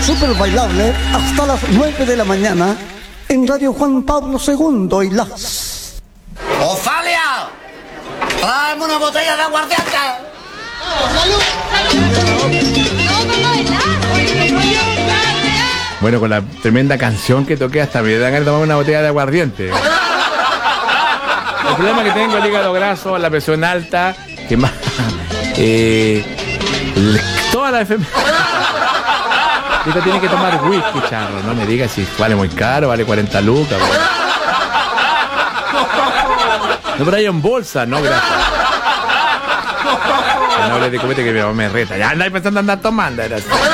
Súper bailable hasta las 9 de la mañana en Radio Juan Pablo II y las... ¡Ofalia! ¡Tráeme una botella de aguardiente! Bueno, con la tremenda canción que toqué hasta me dan ganas de tomar una botella de aguardiente. El problema que tengo es el hígado graso, la presión alta, que más... toda la enfermedad... Usted tiene que tomar whisky, Charro. No me digas si vale muy caro, vale 40 lucas. Bro. No, pero hay en bolsa, no, gracias. Ya no hablé de copete que mi mamá me reta. Ya andáis pensando en andar tomando.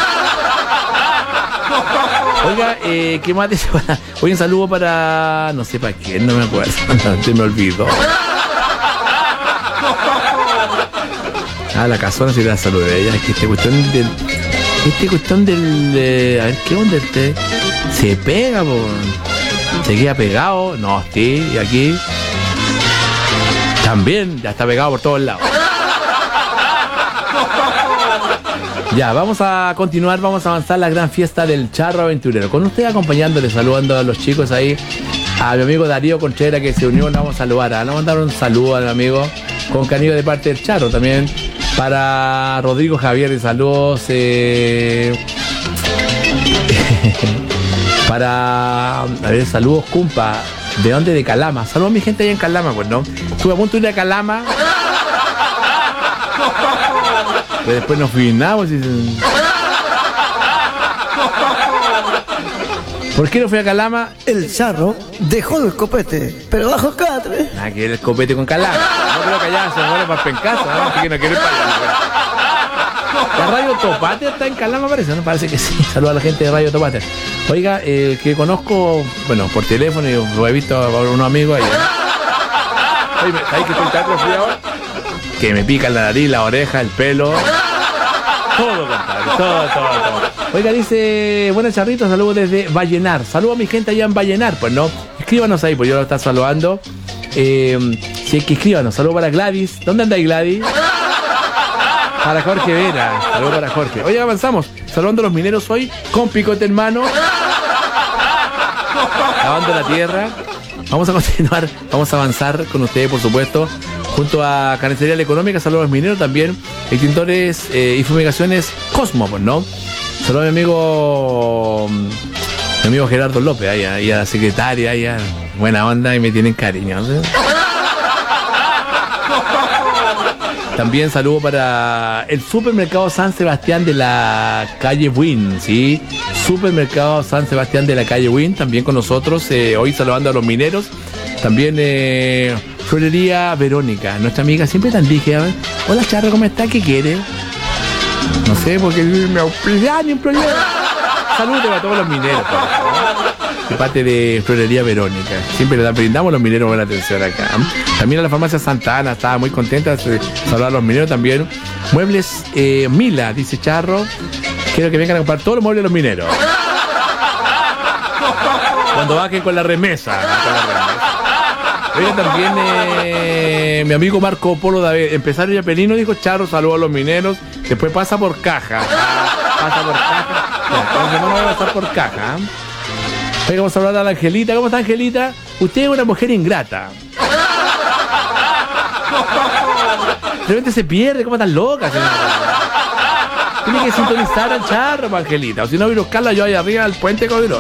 Oiga, ¿qué más dice? Hoy un saludo para... No sé para quién, no me acuerdo. Se me olvidó. La casona sí la saludé. Ella es que esta cuestión del... a ver, ¿qué onda este? Se pega, po. Se queda pegado. No, sí, y aquí... También, ya está pegado por todos lados. Ya, vamos a continuar, vamos a avanzar la gran fiesta del Charro Aventurero. Con usted acompañándole, saludando a los chicos ahí. A mi amigo Darío Contreras que se unió, le vamos a saludar. Le vamos a mandar un saludo a mi amigo con cariño de parte del Charro también. Para Rodrigo Javier y saludos. Para... A ver, saludos, cumpa. ¿De dónde? De Calama. Saludos a mi gente allá en Calama, pues, ¿no? Estuve a punto de ir a Calama. Pero después nos finamos y... ¿Por qué no fui a Calama? El Charro dejó el copete, pero bajo catre. Nada que el copete con Calama. No creo que allá se muere para pencaso, ¿no? Así que no quiero ir para allá. La Radio Topate está en Calama, parece, ¿no? Parece que sí. Saludos a la gente de Radio Topate. Oiga, que conozco, bueno, por teléfono, y lo he visto a unos amigos allá. Oye, ¿sabes que estoy tan resfriado? Que me pica la nariz, la oreja, el pelo. Todo, compadre, todo. Oiga, dice, buenas Charritos, saludos desde Vallenar. Saludos a mi gente allá en Vallenar, pues no. Escríbanos ahí, pues yo lo está saludando. Si es que escríbanos, saludos para Gladys. ¿Dónde anda ahí Gladys? Para Jorge Vera, saludos para Jorge. Oye, avanzamos, saludando a los mineros hoy, con picote en mano. Lavando la tierra. Vamos a continuar, vamos a avanzar con ustedes, por supuesto. Junto a Carnicería La Económica, saludos a los mineros también. Extintores y fumigaciones Cosmo, pues, ¿no? Saludos a mi amigo Gerardo López, ahí a la secretaria, ahí a buena onda y me tienen cariño, ¿sí? También saludo para el Supermercado San Sebastián de la calle Buin, ¿sí? Supermercado San Sebastián de la calle Buin, también con nosotros, hoy saludando a los mineros. También Florería Verónica, nuestra amiga, siempre tan dije, hola Charro, ¿cómo está? ¿Qué quiere? No sé, porque me auspician un problema. Saludos a todos los mineros, por favor. De parte de Florería Verónica. Siempre le brindamos a los mineros buena atención acá. También a la farmacia Santa Ana, estaba muy contenta de saludar a los mineros también. Muebles Mila, dice Charro. Quiero que vengan a comprar todos los muebles de los mineros. Cuando bajen con la remesa. Oiga, también mi amigo Marco Polo David, empresario yapelino, dijo Charro, saludos a los mineros. Después pasa por caja. Pasa por caja. Ya, no voy a pasar por caja. Oiga, vamos a hablar a la Angelita. ¿Cómo está, Angelita? Usted es una mujer ingrata. De repente se pierde. ¿Cómo están locas, señora? Tiene que sintonizar al Charro, Angelita. O si no, voy a buscarla yo ahí arriba al puente Codirón.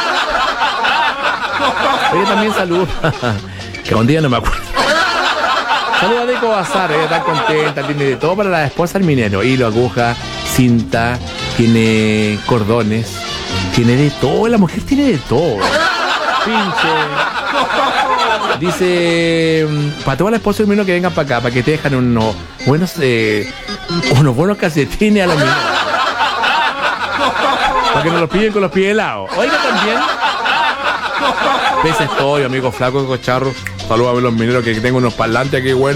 Oiga, también saludos. Que un día no me acuerdo. Saludos a Deco Bazar, ella está contenta, tiene de todo para la esposa del minero. Hilo, aguja, cinta, tiene cordones, tiene de todo, la mujer tiene de todo. Pinche. Dice, para toda la esposa del minero que vengan para acá, para que te dejan unos buenos calcetines a los mineros. Para que nos los pillen con los pies helados. Oiga, también. Pese estoy, amigo flaco de Cocharro. Saludos a los mineros que tengo unos parlantes aquí, bueno.